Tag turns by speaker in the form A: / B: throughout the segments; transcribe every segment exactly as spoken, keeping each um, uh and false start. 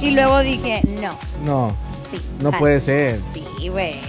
A: Y luego dije, no.
B: No.
A: Sí.
B: No
A: jalo.
B: puede ser.
A: Sí, güey.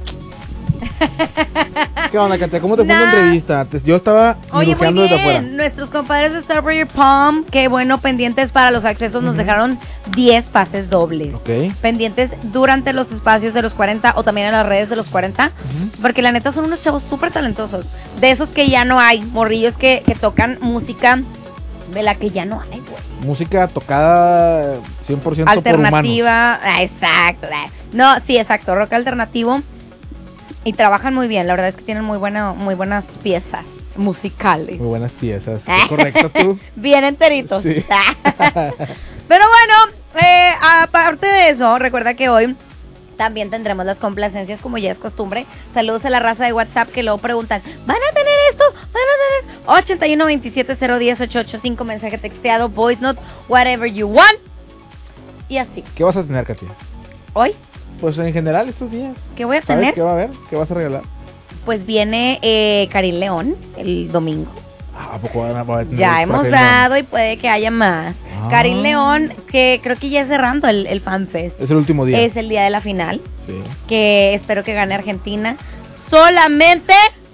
B: ¿Qué onda, Katia? ¿Cómo te fue
A: Nah.
B: la entrevista? Te- Yo estaba
A: Oye, muy
B: mirujeando desde afuera.
A: bien. Nuestros compadres de Strawberry Palm, qué bueno, pendientes para los accesos, nos
B: Ujú.
A: dejaron diez pases dobles.
B: Ok.
A: Pendientes durante los espacios de los cuarenta o también en las redes de los cuarenta.
B: Ujú.
A: Porque la neta son unos chavos súper talentosos. De esos que ya no hay, morrillos que, que tocan música de la que ya no hay, güey.
B: Música tocada cien por ciento por humanos.
A: Alternativa. Ah, exacto. ah. No, sí, exacto. Rock alternativo. Y trabajan muy bien. La verdad es que tienen muy, buena, muy buenas piezas musicales.
B: Muy buenas piezas. ¿Es correcto tú?
A: Bien enteritos.
B: Sí.
A: Pero bueno, eh, aparte de eso, recuerda que hoy también tendremos las complacencias como ya es costumbre. Saludos a la raza de WhatsApp que luego preguntan, ¿van a tener esto? ¿Van a tener? ochenta y uno, veintisiete, cero diez, ocho ocho cinco, mensaje texteado, voice note, whatever you want. Y así.
B: ¿Qué vas a tener, Katia?
A: Hoy,
B: Pues en general estos días.
A: ¿qué voy a
B: ¿Sabes
A: tener?
B: qué va a haber? ¿Qué vas a regalar?
A: Pues viene eh, Karim León el domingo.
B: Ah, ¿a poco van a, va a tener
A: Ya
B: para
A: hemos
B: Karim
A: dado y puede que haya más.
B: Ah.
A: Karim León, que creo que ya es cerrando el, el FanFest.
B: León? Es el último día.
A: Es el día de la final.
B: Sí.
A: Que espero que gane Argentina. Solamente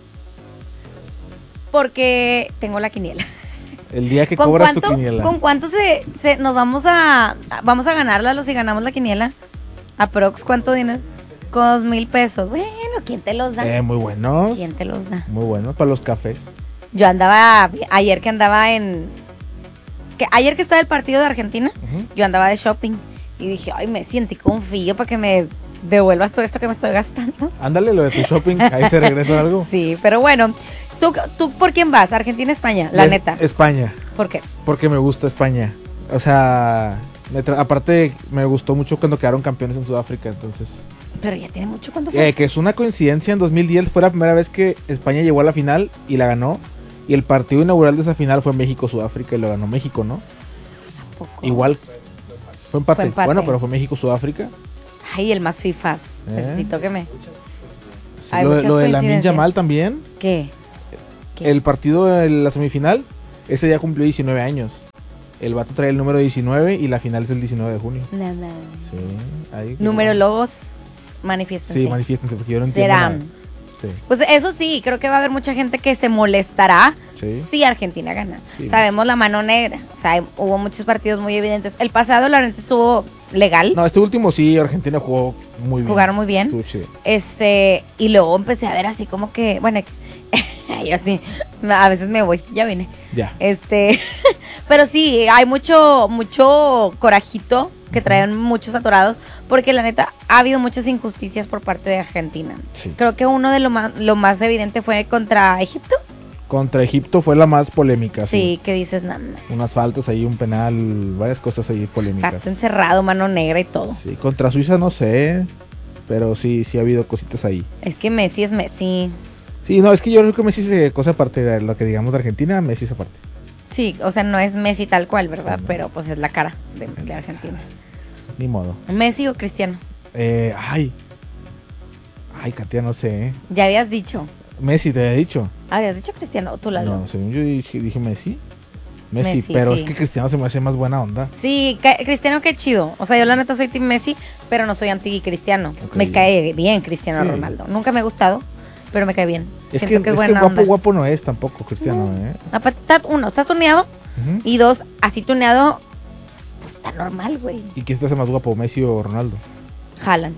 A: porque tengo la quiniela.
B: El día que
A: ¿Con
B: cobras
A: cuánto,
B: tu quiniela.
A: ¿Con cuánto se, se nos vamos a vamos a ganarla si ganamos la quiniela? Aprox, ¿cuánto dinero? Con dos mil pesos. Bueno, ¿quién te los da?
B: Eh, muy buenos.
A: ¿Quién te los da?
B: Muy buenos para los cafés.
A: Yo andaba, ayer que andaba en... Que, ayer que estaba el partido de Argentina,
B: Ujú.
A: yo andaba de shopping y dije, ay, me siento confío para que me devuelvas todo esto que me estoy gastando.
B: Ándale, lo de tu shopping, ahí se regresa algo.
A: Sí, pero bueno, ¿tú, tú por quién vas? ¿Argentina, España? La
B: Es-
A: neta.
B: España,
A: ¿Por qué?
B: porque me gusta España. O sea, me tra- aparte me gustó mucho cuando quedaron campeones en Sudáfrica, entonces...
A: Pero ya tiene mucho cuando fue.
B: Eh,
A: eso?
B: que es una coincidencia, en dos mil diez fue la primera vez que España llegó a la final y la ganó. Y el partido inaugural de esa final fue México-Sudáfrica y lo ganó México, ¿no?
A: Poco.
B: Igual. Fue empate.
A: Fue empate.
B: Bueno, pero fue México-Sudáfrica.
A: Ay, el más fifas.
B: ¿Eh?
A: Necesito que me...
B: Sí,
A: Hay
B: lo, de-
A: muchas
B: lo de Lamine
A: coincidencias.
B: Yamal también.
A: ¿Qué? ¿Qué?
B: El partido de la semifinal, ese día cumplió diecinueve años. El vato trae el número diecinueve y la final es el diecinueve de junio.
A: No, no.
B: Sí. Ahí,
A: Numerólogos, manifiéstense.
B: Sí, manifiéstense porque yo no entiendo
A: Serán.
B: nada. Sí.
A: Pues eso sí, creo que va a haber mucha gente que se molestará
B: Sí.
A: si Argentina gana.
B: Sí.
A: Sabemos la mano negra, o sea, hubo muchos partidos muy evidentes. El pasado, la verdad, estuvo legal,
B: No, este último sí, Argentina jugó muy bien.
A: Jugaron muy bien.
B: Estuvo chido.
A: este, y luego empecé a ver así como que, bueno, ex- yo sí, a veces me voy, ya vine.
B: Ya.
A: Este, pero sí, hay mucho, mucho corajito que traen muchos atorados, porque la neta ha habido muchas injusticias por parte de Argentina.
B: Sí.
A: Creo que uno de lo más, lo más evidente fue contra Egipto.
B: Contra Egipto fue la más polémica.
A: Sí, que dices, nada,
B: Unas faltas ahí, un penal, varias cosas ahí polémicas.
A: gato encerrado, mano negra y todo.
B: Sí, contra Suiza no sé, pero sí, sí ha habido cositas ahí.
A: Es que Messi es Messi.
B: Sí, no, es que yo creo que Messi es cosa aparte de lo que digamos de Argentina, Messi es aparte.
A: Sí, o sea, no es Messi tal cual, ¿verdad?
B: Sí, no.
A: Pero pues es la cara de, de Argentina.
B: Ni modo.
A: ¿Messi o Cristiano?
B: Eh, ay. Ay, Katia, no sé. ¿eh?
A: Ya habías dicho.
B: Messi, te había dicho.
A: ¿Habías dicho Cristiano o tú, Lalo?
B: No, según yo dije, dije Messi. Messi,
A: Messi,
B: pero
A: sí.
B: es que Cristiano se me hace más buena onda.
A: Sí, ca- Cristiano, qué chido. O sea, yo la neta soy Team Messi, pero no soy anti-Cristiano.
B: Ok.
A: Me cae bien Cristiano
B: Sí.
A: Ronaldo. Nunca me ha gustado, pero me cae bien.
B: Es que,
A: Siento que
B: es
A: es
B: que
A: buena
B: guapo,
A: onda.
B: guapo no es tampoco Cristiano, ¿eh?
A: Aparte, está- uno, estás tuneado.
B: Ujú.
A: Y dos, así tuneado, pues está normal, güey.
B: ¿Y quién se hace más guapo, Messi o Ronaldo?
A: Haaland.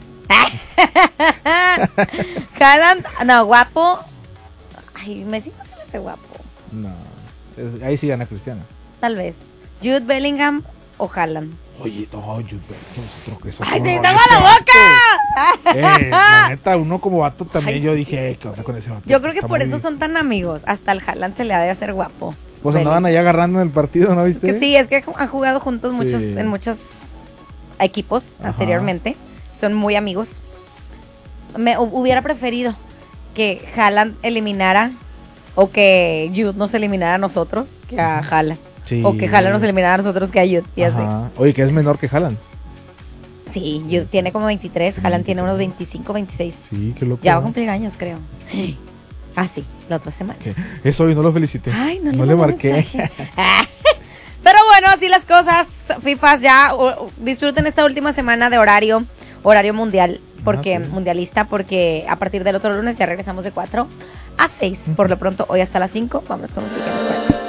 A: Haaland, no, guapo. Ay, Messi no se me hace guapo.
B: No, es- ahí sí gana Cristiano.
A: Tal vez. Jude Bellingham o Haaland.
B: Oye, no, yo, nosotros que somos
A: ¡Ay, se me
B: con
A: tapa
B: ese
A: la
B: vato.
A: boca!
B: Eh, la neta, uno como vato también
A: Ay,
B: yo
A: sí.
B: dije, "Eh, ¿qué onda con ese vato?
A: Yo creo que
B: Está
A: por
B: muy-
A: eso son tan amigos. Hasta el Haaland se le ha de hacer guapo.
B: Pues andaban
A: Bellingham.
B: allá agarrando en el partido, ¿no viste?
A: Que sí, es que han jugado juntos
B: Sí.
A: muchos en muchos equipos
B: Ajá.
A: anteriormente. Son muy amigos. Me hu- hubiera preferido que Haaland eliminara o que Jude nos eliminara a nosotros que a Haaland.
B: Sí.
A: O que Haaland nos eliminara a nosotros que a Jude. Y así.
B: Ajá. Oye, que es menor que Haaland.
A: Sí, Jude tiene como veintitrés, Haaland tiene unos veinticinco, veintiséis.
B: Sí, qué loco.
A: Ya va a
B: ¿no?
A: cumplir años, creo. Ah, sí, la otra semana.
B: ¿Qué? Eso hoy no lo felicité.
A: Ay, no,
B: no
A: le
B: le
A: mandé
B: marqué.
A: mensaje. Ah. Pero bueno, bueno, así las cosas, FIFAs ya, o, disfruten esta última semana de horario, horario mundial, porque
B: Ah, sí.
A: mundialista, porque a partir del otro lunes ya regresamos de cuatro a seis, por lo pronto hoy hasta las cinco, vamos con música en